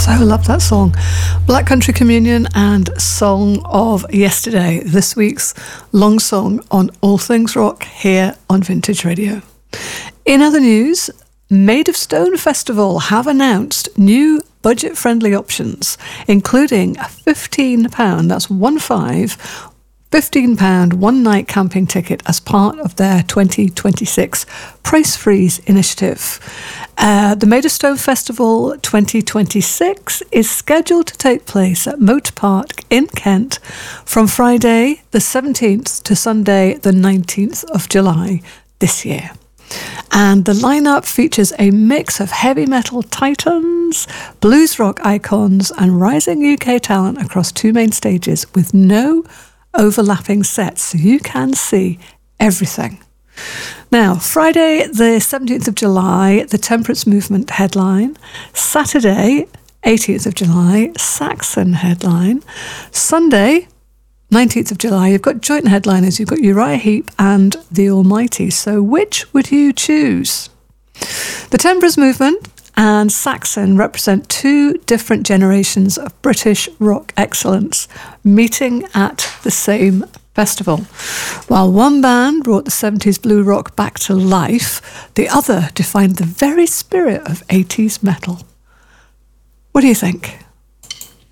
So love that song. Black Country Communion and Song of Yesterday, this week's long song on All Things Rock here on Vintage Radio. In other news, Made of Stone Festival have announced new budget-friendly options, including a £15, that's £15 one-night camping ticket as part of their 2026 Price Freeze initiative. The Made of Stone Festival 2026 is scheduled to take place at Moat Park in Kent from Friday the 17th to Sunday the 19th of July this year. And the lineup features a mix of heavy metal titans, blues rock icons, and rising UK talent across two main stages with no overlapping sets, so you can see everything. Now, Friday the 17th of July, the Temperance Movement headline. Saturday, 18th of July, Saxon headline. Sunday, 19th of July, you've got joint headliners. You've got Uriah Heep and The Almighty. So which would you choose? The Temperance Movement and Saxon represent two different generations of British rock excellence meeting at the same festival. While one band brought the 70s blue rock back to life, the other defined the very spirit of 80s metal. What do you think?